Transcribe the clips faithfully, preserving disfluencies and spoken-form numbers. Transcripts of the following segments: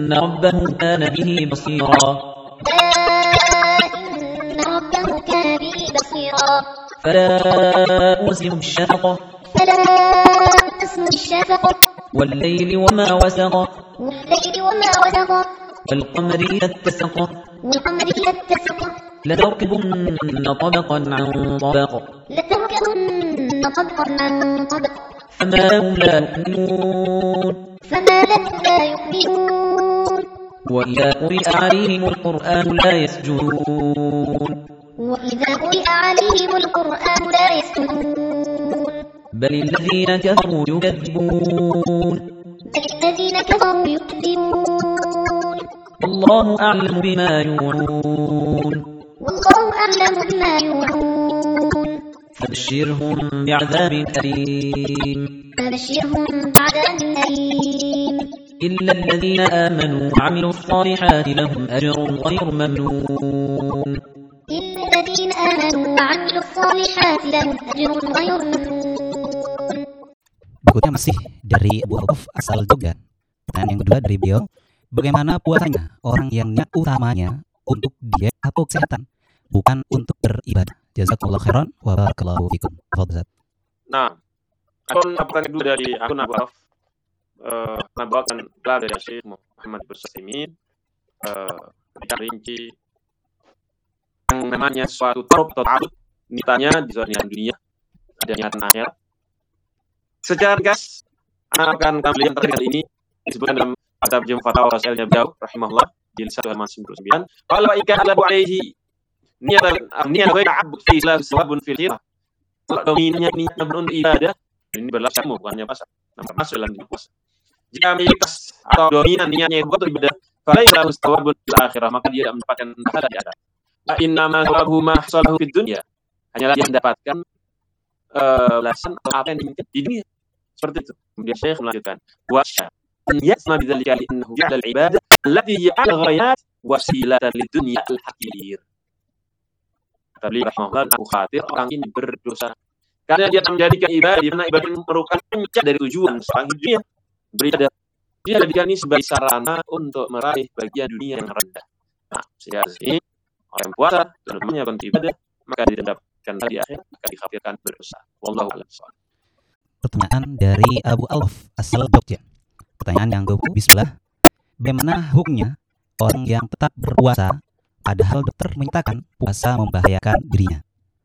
إن ربه كان به بصيرا إن ربه كان به بصيرا فلا أقسم بالشفق فلا أقسم بالشفق والليل وما وسق والليل وما وسق والقمر إذا اتسق والقمر إذا اتسق لتركبن طبقا عن طبق لتركبن طبقا عن طبق فما هم لا يؤمنون فما لهم لا يؤمنون وإذا قرئ عليهم القرآن لا يسجدون وإذا قرئ عليهم القرآن لا يسجدون بل الذين كفروا يكذبون بل الذين كفروا يكذبون الله أعلم بما يوعون والله أعلم بما يوعون فبشرهم بعذاب أليم فبشرهم بعذاب أليم إلا الذين آمنوا وعملوا الصالحات لهم أجر غير ممنون إلا الذين آمنوا وعملوا الصالحات لهم أجر غير ممنون. Berikutnya masih dari Abu Auf asal Jogja. Pertanyaan yang kedua dari beliau, bagaimana puasanya orang yang niat utamanya untuk diet atau kesehatan, bukan untuk beribadah? Jazakallahu khairan wa barakallahu fikum. Fadhil. Nah, akun pertanyaan kedua dari akun Abu Auf uh, membawakan gelar dari Syekh Muhammad Bersaimin uh, rinci yang namanya suatu tarub atau ta'abud, niatnya di zona dunia, ada niatan akhirat. Secara ringkas, akan kami lihat terkait ini disebutkan dalam kitab Majmu' Fatawa Rasulnya beliau rahimahullah jilid satu halaman sembilan puluh sembilan. Qala ika alabu alaihi niatan niatan wa ta'abbud fi salat sawabun fil hira. Kalau niatnya niatnya untuk ibadah, ini berlaku bukannya pasal. Nampak masuk dalam puasa. Jika mayoritas atau dominan niatnya itu untuk ibadah, falaisa lahu sawabun fil akhirah, maka dia tidak mendapatkan pahala di akhirat. Fa inna ma sawabuhu ma hasalahu fid dunya. Hanyalah dia mendapatkan balasan uh, apa yang diinginkan di dunia. Seperti itu. Kemudian Syekh melanjutkan, wa an yasma bidzalika li'annahu ja'ala al-ibadah allati hiya al-ghayat wasilatan lid-dunya al-hakir. Kata beliau rahimahullah, aku khawatir orang ini berdosa karena dia menjadikan ibadah di mana ibadah merupakan puncak dari tujuan seorang dunia. Beribadah dia jadikan ini sebagai sarana untuk meraih bagian dunia yang rendah. Nah, sehingga ini orang yang puasa tentunya untuk ibadah, maka didapatkan di akhir, maka dikhawatirkan berdosa. Wallahu a'lam. Pertanyaan dari Abu Auf asal Jogja. Pertanyaan yang kedua, bismillah. Bagaimana hukumnya orang yang tetap berpuasa padahal dokter menyatakan puasa membahayakan dirinya?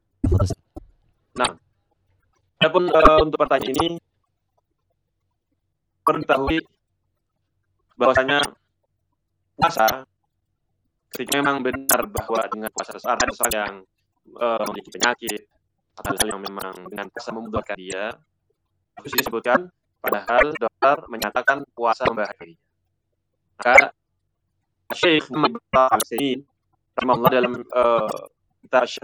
Nah, adapun uh, untuk pertanyaan ini perlu diketahui bahwasanya puasa ketika memang benar bahwa dengan puasa seseorang ada seseorang yang uh, memiliki penyakit atau hal yang memang dengan puasa memudaratkan dia, harus disebutkan padahal dokter menyatakan puasa membahayakan. Maka Syekh Muhammad Al-Sa'id rahimahullah dalam uh, kitab